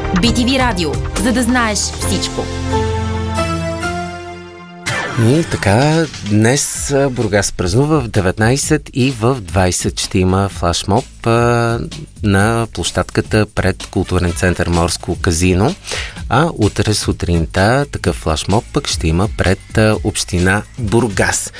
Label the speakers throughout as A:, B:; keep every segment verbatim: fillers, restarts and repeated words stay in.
A: Би Ти Ви Радио, за да знаеш всичко.
B: И така, днес Бургас празнува в деветнайсет и в двайсет ще има флашмоб а, на площадката пред културен център Морско казино, а утре сутринта такъв флашмоб пък ще има пред а, община Бургас.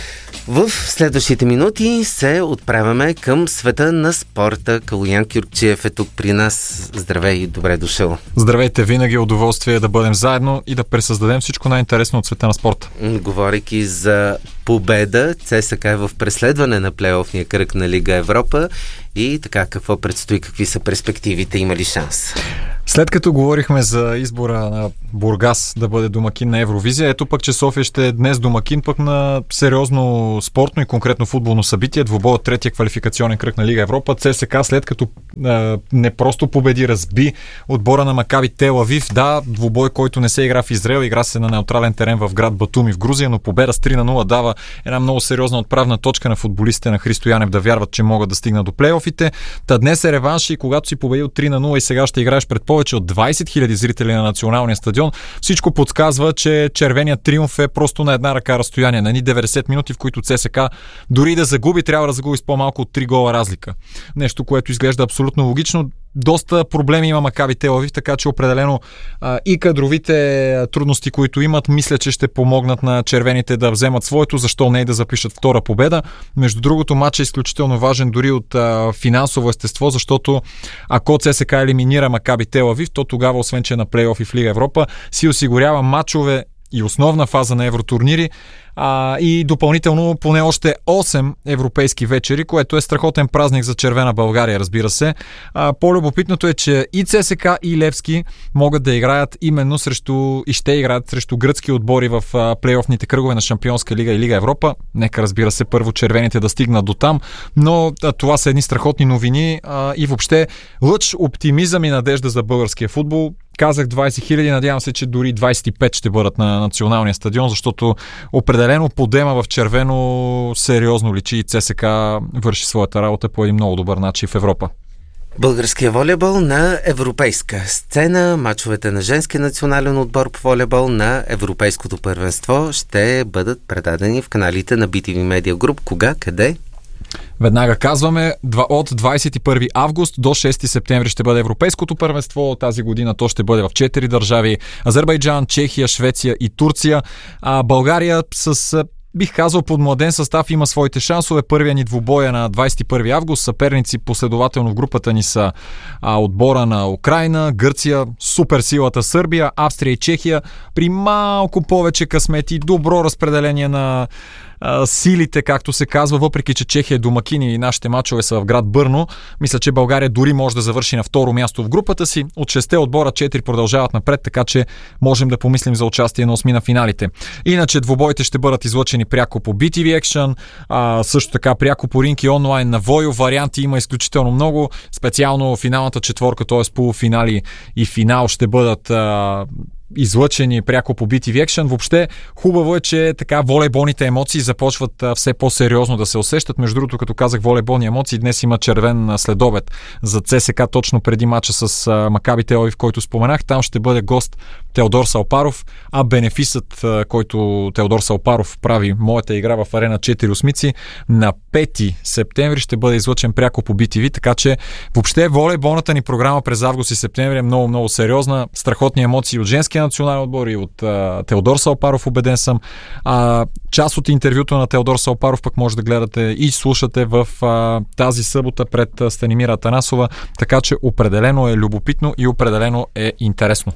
B: В следващите минути се отправяме към света на спорта. Калоян Кюркчиев е тук при нас. Здравей и добре дошъл.
C: Здравейте, винаги удоволствие да бъдем заедно и да пресъздадем всичко най-интересно от света на спорта.
B: Говорейки за победа, ЦСКА е в преследване на плейофния кръг на Лига Европа и така какво предстои, какви са перспективите, има ли шанс?
C: След като говорихме за избора на Бургас да бъде домакин на Евровизия, ето пък, че София ще е днес домакин пък на сериозно спортно и конкретно футболно събитие. Двубой от третия квалификационен кръг на Лига Европа. ЦСКА след като е, не просто победи, разби отбора на Макаби Тел Авив. Да, двубой, който не се игра в Израел, игра се на неутрален терен в град Батуми в Грузия, но победа с три на нула дава една много сериозна отправна точка на футболистите на Христо Янев да вярват, че могат да стигнат до плейофите. Та днес е реванш и когато си победил три на нула и сега ще играеш пред повече от двайсет хиляди зрители на националния стадион, всичко подсказва, че червеният триумф е просто на една ръка разстояние. На ни деветдесет минути, в които ЦСКА дори да загуби, трябва да загуби с по-малко от три гола разлика. Нещо, което изглежда абсолютно логично. Доста проблеми има Макаби Тел Авив, така че определено а, и кадровите трудности, които имат, мисля, че ще помогнат на червените да вземат своето, защо не и да запишат втора победа. Между другото, матчът е изключително важен дори от а, финансово естество, защото ако ЦСКА елиминира Макаби Тел Авив, то тогава, освен че е на плейоф и в Лига Европа, си осигурява матчове и основна фаза на евротурнири, а, и допълнително поне още осем европейски вечери, което е страхотен празник за червена България, разбира се. А, по-любопитното е, че и ЦСКА, и Левски могат да играят именно срещу и ще играят срещу гръцки отбори в а, плейофните кръгове на Шампионска лига и Лига Европа. Нека, разбира се, първо червените да стигнат до там, но а, това са едни страхотни новини а, и въобще лъч оптимизъм и надежда за българския футбол. Казах двайсет хиляди, надявам се, че дори двайсет и пет ще бъдат на националния стадион, защото определено подема в червено сериозно личи и ЦСКА върши своята работа по един много добър начин в Европа.
B: Българския волейбол на европейска сцена. Мачовете на женския национален отбор по волейбол на Европейското първенство ще бъдат предадени в каналите на Би Ти Ви Media Group. Кога, къде?
C: Веднага казваме, от двайсет и първи август до шести септември ще бъде Европейското първенство. Тази година то ще бъде в четири държави: Азербайджан, Чехия, Швеция и Турция. А България с, бих казал, под младен състав има своите шансове. Първия ни двубой е на двайсет и първи август. Съперници последователно в групата ни са а, отбора на Украйна, Гърция, суперсилата Сърбия, Австрия и Чехия. При малко повече късмет и добро разпределение на силите, както се казва, въпреки че Чехия е домакин и нашите мачове са в град Бърно, мисля, че България дори може да завърши на второ място в групата си. От шесте отбора четири продължават напред, така че можем да помислим за участие на осми на финалите. Иначе двубоите ще бъдат излъчени пряко по Би Ти Ви Action, а, също така пряко по Ринки онлайн на Войо. Варианти има изключително много. Специално финалната четворка, т.е. полуфинали и финал ще бъдат а, излъчени пряко по Би Ти Ви Action. Въобще хубаво е, че така волейболните емоции започват а, все по-сериозно да се усещат. Между другото, като казах волейболни емоции, днес има червен следобед за ЦСКА точно преди мача с а, Макаби Тел Авив, който споменах. Там ще бъде гост Теодор Салпаров, а бенефисът, а, който Теодор Салпаров прави моята игра в Арена четири осмици, на пети септември ще бъде излъчен пряко по Би Ти Ви, така че въобще волейболната ни програма през август и септември е много-много сериозна. Страхотни емоции от женския национален отбор и от а, Теодор Салпаров, убеден съм. А, част от интервюто на Теодор Салпаров пък може да гледате и слушате в а, тази събота пред Станимира Атанасова, така че определено е любопитно и определено е интересно.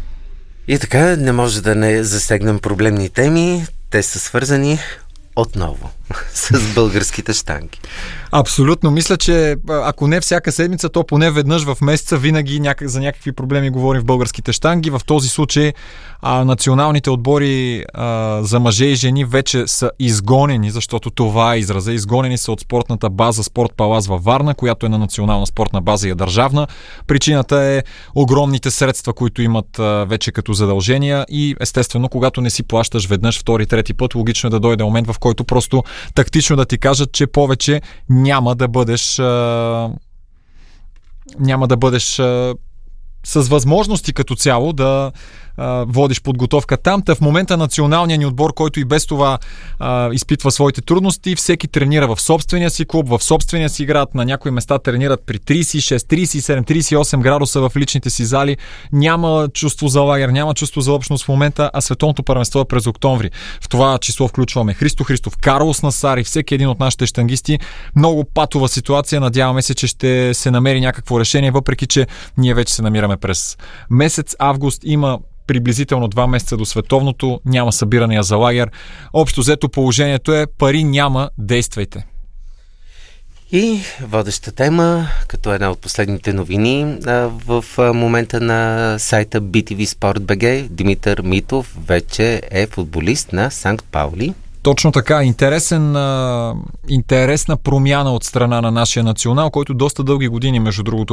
B: И така, не може да не засегнем проблемни теми. Те са свързани отново с българските щанги.
C: Абсолютно. Мисля, че ако не всяка седмица, то поне веднъж в месеца винаги някак, за някакви проблеми говорим в българските щанги. В този случай а, националните отбори а, за мъже и жени вече са изгонени, защото това е израза. Изгонени са от спортната база Спорт Палас във Варна, която е на национална спортна база и е държавна. Причината е огромните средства, които имат а, вече като задължения и естествено, когато не си плащаш веднъж, втори, трети път, логично е да дойде момент, в който просто тактично да ти кажат, че повече няма да бъдеш а, няма да бъдеш а, с възможности като цяло да а, водиш подготовка там. Та в момента националният ни отбор, който и без това а, изпитва своите трудности, всеки тренира в собствения си клуб, в собствения си град. На някои места тренират при трийсет и шест, трийсет и седем, трийсет и осем градуса в личните си зали. Няма чувство за лагер, няма чувство за общност в момента, а световното първенство е през октомври. В това число включваме Христо Христов, Карлос Насари, всеки един от нашите щангисти. Много патова ситуация. Надяваме се, че ще се намери някакво решение, въпреки че ние вече се намираме през месец август. Има приблизително два месеца до световното, няма събирания за лагер. Общо взето положението е: пари няма, действайте.
B: И водеща тема, като една от последните новини в момента на сайта би ти ви Sport би джи, Димитър Митов вече е футболист на Санкт Паули.
C: Точно така. Интересен, интересна промяна от страна на нашия национал, който доста дълги години, между другото,